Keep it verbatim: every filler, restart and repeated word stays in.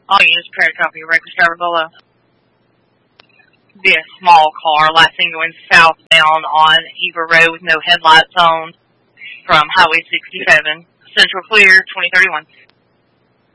All units, prayer copy, record driver below. Be a small car, last seen going southbound on Eva Road with no headlights on from Highway sixty-seven. Central clear, twenty thirty-one.